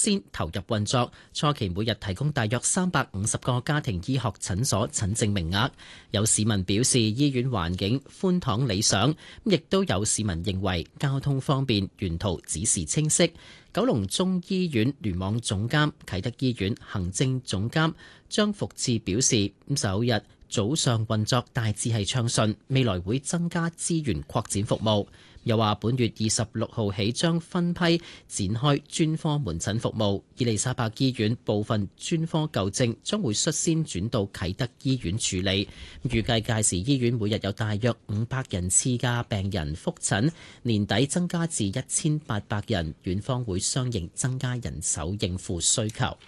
先投入運作，初期每日提供大約350個家庭醫學診所診症名額。有市民表示醫院環境寬敞理想，亦都有市民認為交通方便，沿途指示清晰。九龍中醫院聯網總監、啟德醫院行政總監張福智表示，首日早上運作大致係暢順，未來會增加資源擴展服務。又話本月26號起將分批展開專科門診服務，伊利沙伯醫院部分專科舊症將會率先轉到啟德醫院處理。預計屆時醫院每日有大約500人次嘅病人覆診，年底增加至1800人，院方會相應增加人手應付需求。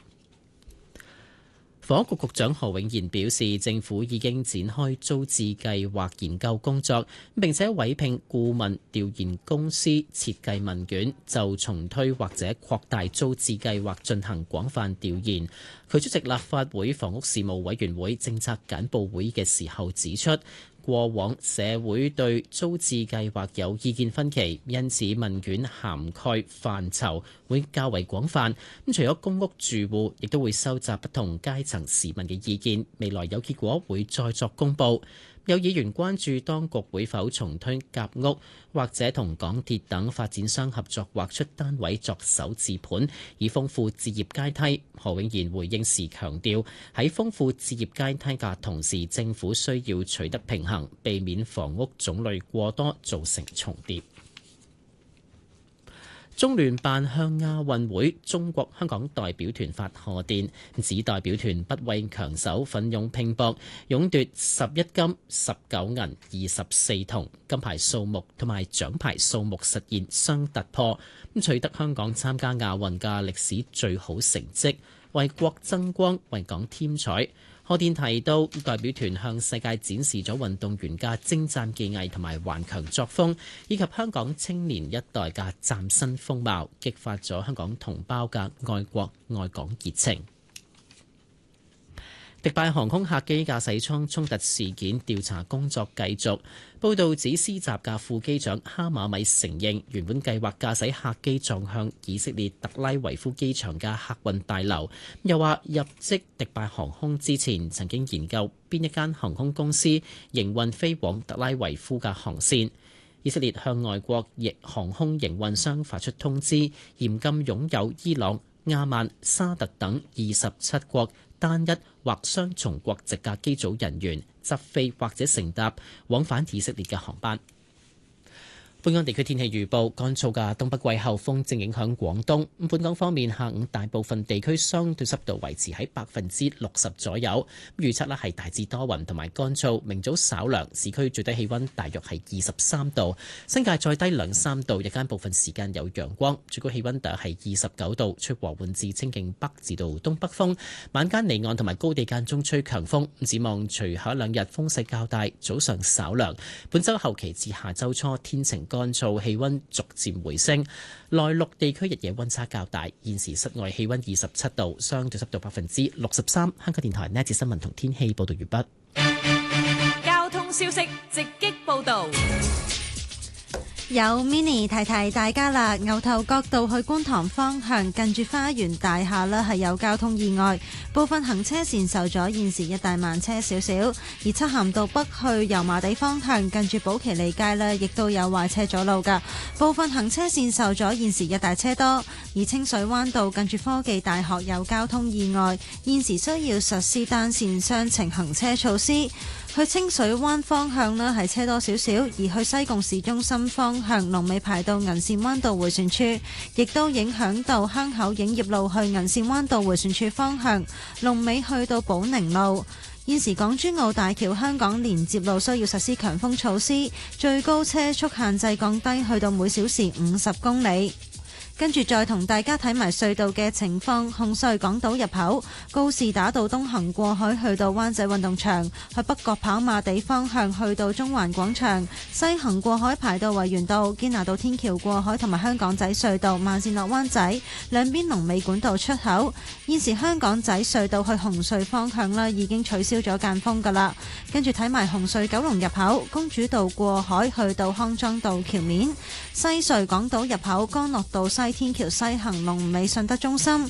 房屋局局長何永賢表示，政府已經展開租置計劃研究工作，並且委聘顧問調研公司設計問卷，就重推或者擴大租置計劃進行廣泛調研。佢出席立法會房屋事務委員會政策簡報會嘅時候指出，過往社會對租置計劃有意見分歧，因此問卷涵蓋範疇會較為廣泛。除咗公屋住戶，亦都會收集不同階層市民嘅意見，未來有結果會再作公佈。有議員關注當局會否重推夾屋，或者同港鐵等發展商合作劃出單位作首置盤，以豐富置業階梯。何永賢回應時強調，喺豐富置業階梯嘅同時，政府需要取得平衡，避免房屋種類過多造成重疊。中聯辦向亞運會中國香港代表團發賀電，指代表團不畏強手，奮勇拼搏，勇奪11金、19銀、24銅，金牌數目同埋獎牌數目實現雙突破，取得香港參加亞運嘅歷史最好成績，為國爭光，為港添彩。賀電提到，代表團向世界展示咗運動員嘅精湛技藝同埋頑強作風，以及香港青年一代嘅嶄新風貌，激發咗香港同胞嘅愛國愛港熱情。迪拜航空客機駕駛艙衝突事件調查工作繼續。報道指施襲嘅副機長哈馬米承認，原本計劃駕駛客機撞向以色列特拉維夫機場嘅客運大樓。又話入職迪拜航空之前，曾經研究邊一間航空公司營運飛往特拉維夫嘅航線。以色列向外國航空營運商發出通知，嚴禁擁有伊朗、亞曼、沙特等27國單一或雙重國籍嘅機組人員執飛或者乘搭往返以色列嘅航班。本港地區天氣預報，乾燥嘅東北季候風正影響廣東。本港方面，下午大部分地區相對濕度維持喺60%左右。預測係大致多雲同埋乾燥，明早稍涼，市區最低氣溫大約係23度，新界再低2-3度。日間部分時間有陽光，最高氣溫大約係29度，吹和緩至清勁北至到東北風。晚間離岸同埋高地間中吹強風。展望隨後兩日風勢較大，早上稍涼。本週後期至下週初天晴乾燥，氣溫逐漸回升。內陸地區日夜溫差較大，現時室外氣溫27度，相對濕度63%。香港電台呢一節新聞同天氣報道完畢。交通消息直擊報道。 有 Mini 提提大家啦，牛頭角道去觀塘方向近住花園大廈呢係有交通意外，部分行車線受阻，現時一帶慢車少少。而漆咸道北去油麻地方向近住寶其利街呢亦都有壞車阻路㗎，部分行車線受阻，現時一帶車多。而清水灣道近住科技大學有交通意外，現時需要實施單線雙程行車措施。去清水灣方向呢係車多少少，而去西貢市中心方向龍尾排到銀線灣道迴旋處，亦都影響到香口影業路去銀線灣道迴旋處方向，龍尾去到寶寧路。現時港珠澳大橋香港連接路需要實施強風措施，最高車速限制降低去到每小時50公里。跟住再同大家睇埋隧道嘅情況，紅隧港島入口告士打道東行過海去到灣仔運動場，去北角跑馬地方向去到中環廣場，西行過海排到維園道、堅拿道天橋過海同埋香港仔隧道慢線落灣仔，兩邊龍尾管道出口。現時香港仔隧道去紅隧方向啦，已經取消咗間封噶啦。跟住睇埋紅隧九龍入口公主道過海去到康莊道橋面，西隧港島入口干諾道西天橋西行龍尾順德中心，